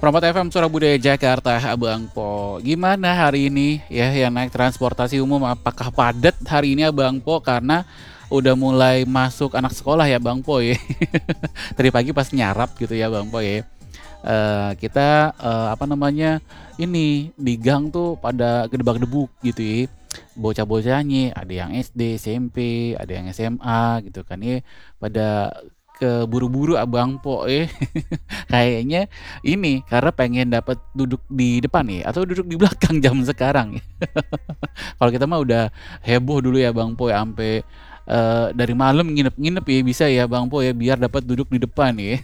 Promot FM Suara Budaya Jakarta, Abang Po. Gimana hari ini ya yang naik transportasi umum? Apakah padat hari ini Abang Po? Karena udah mulai masuk anak sekolah ya Bang Po ya. Tadi pagi pas nyarap gitu ya Bang Po ya. Kita apa namanya ini di gang tuh pada gedebak-gedebuk gitu ya. Bocah-bocahnya ada yang SD, SMP, ada yang SMA gitu kan ya. Pada keburu-buru Abang Po Kayaknya ini karena pengen dapat duduk di depan nih atau duduk di belakang zaman sekarang ya. Kalau kita mah udah heboh dulu ya Bang Po ya sampai dari malam nginep-nginep ya bisa ya Bang Po ya biar dapat duduk di depan ya.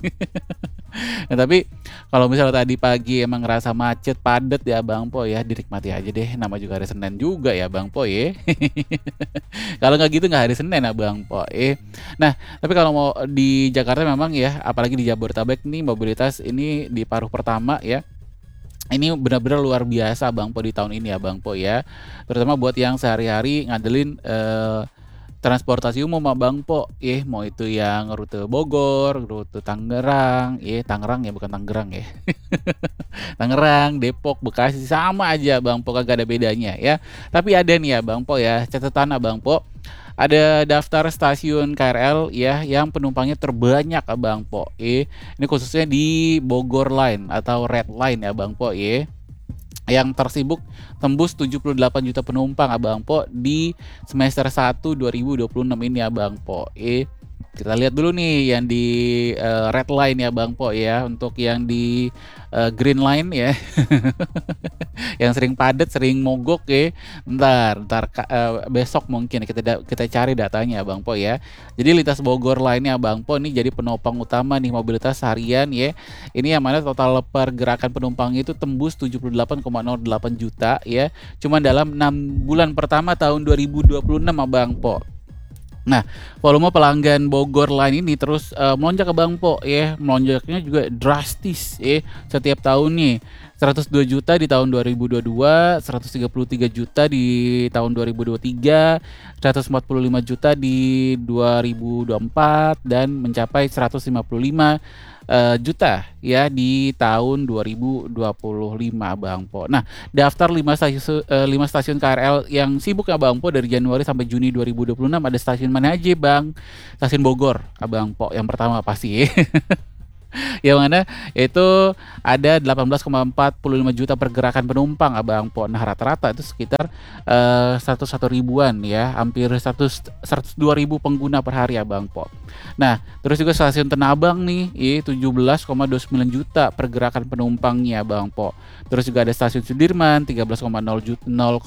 Nah, tapi kalau misalnya tadi pagi emang ngerasa macet padat ya Bang Po ya dinikmati aja deh, nama juga hari Senin juga ya Bang Po ya. Kalau nggak gitu nggak hari Senin ya Bang Po Nah, tapi kalau mau di Jakarta memang ya, apalagi di Jabodetabek nih mobilitas ini di paruh pertama ya. Ini benar-benar luar biasa Bang Po di tahun ini ya Bang Po ya. Terutama buat yang sehari-hari ngandelin transportasi umum Bang Po, mau itu yang rute Bogor, rute Tangerang, Tangerang ya bukan Tangerang ya. Tangerang, Depok, Bekasi sama aja Bang Po kagak ada bedanya ya. Tapi ada nih ya Bang Po ya, catatan Abang Po. Ada daftar stasiun KRL ya yang penumpangnya terbanyak Abang Po. Ini khususnya di Bogor Line atau Red Line ya Bang Po yang tersibuk tembus 78 juta penumpang Abang Po di semester 1 2026 ini Abang Po. Kita lihat dulu nih yang di red line ya Bang Po ya. Untuk yang di green line ya. Yang sering padat, sering mogok ya. Ntar besok mungkin kita cari datanya Bang Po ya. Jadi lintas Bogor line-nya Bang Po ini jadi penopang utama nih mobilitas harian ya. Ini yang mana total pergerakan penumpang itu tembus 78,08 juta ya. Cuma dalam 6 bulan pertama tahun 2026 Abang Po. Nah, volume pelanggan Bogor Line ini terus melonjak ke Bang Po ya. Melonjaknya juga drastis ya setiap tahunnya. 102 juta di tahun 2022, 133 juta di tahun 2023, 145 juta di 2024 dan mencapai 155 juta ya di tahun 2025 Bang Po. Nah, daftar 5 stasiun KRL yang sibuk ya Bang Po dari Januari sampai Juni 2026 ada stasiun mana aja Bang? Stasiun Bogor Abang Po yang pertama pasti. Yang mana itu ada 18,45 juta pergerakan penumpang Abang Po. Nah, rata-rata itu sekitar 101 ribuan ya, hampir 102 ribu pengguna per hari Abang Po. Nah, terus juga stasiun Tanah Abang nih 17,29 juta pergerakan penumpangnya Abang Po. Terus juga ada stasiun Sudirman 13,07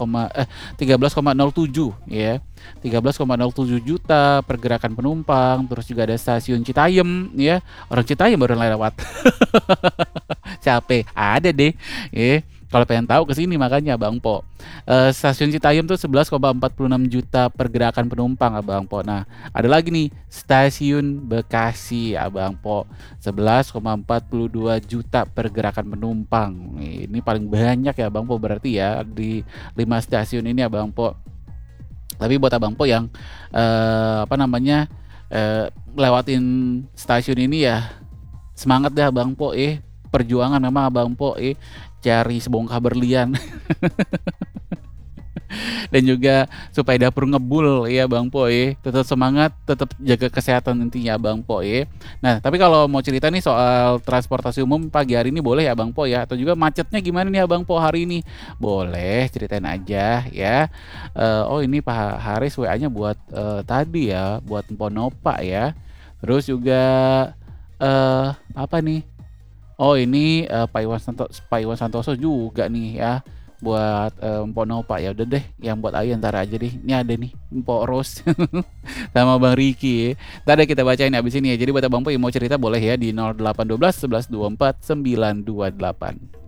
ya. 13,07 juta pergerakan penumpang. Terus juga ada stasiun Citayam ya. Orang Citayam baru lewat. Capek ada deh kalau pengen tahu kesini makanya Bang Po. Stasiun Citayam tuh 11,46 juta pergerakan penumpang Abang Po. Nah, ada lagi nih stasiun Bekasi Abang Po 11,42 juta pergerakan penumpang. Ini paling banyak ya Bang Po berarti ya di 5 stasiun ini Abang Po. Tapi buat Abang Po yang lewatin stasiun ini ya semangat deh Abang Po perjuangan memang Abang Po cari sebongkah berlian. Dan juga supaya dapur ngebul ya Bang Po tetap semangat, tetap jaga kesehatan intinya Bang Po Nah, tapi kalau mau cerita nih soal transportasi umum pagi hari ini boleh ya Bang Po ya, atau juga macetnya gimana nih Abang Po hari ini? Boleh ceritain aja ya. Oh ini Pak Haris WA-nya buat tadi ya, buat Ponopa ya. Terus juga apa nih? Oh ini Pak Iwan Santoso juga nih ya buat Mpok Nopa. Ya udah deh yang buat Ayu ntar aja deh. Ini ada nih Mpok Ros sama Bang Riki Ntar deh kita bacain abis ini ya. Jadi buat Bang Po yang mau cerita boleh ya di 0812 11 24 928.